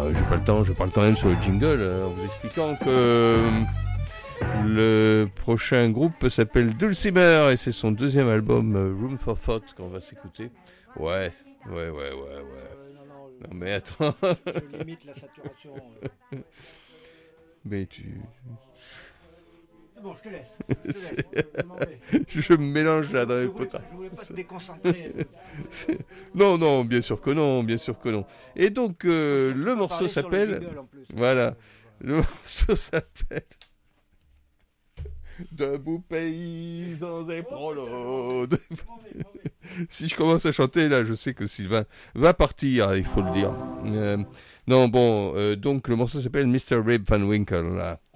j'ai pas le temps, je parle quand même sur le jingle en vous expliquant que le prochain groupe s'appelle Dulcimer et c'est son deuxième album Room for Thought qu'on va s'écouter. Ouais. Non mais attends. Je limite la saturation. Mais tu... C'est bon, je te laisse. Je me mélange là dans les potards. Je voulais pas te déconcentrer. Non, bien sûr que non. Et donc, le morceau s'appelle... Voilà. Le morceau s'appelle... Debout paysans et prolos. Si je commence à chanter, là, je sais que Sylvain va partir, il faut le dire. Donc le morceau s'appelle Mr. Rip Van Winkle, là.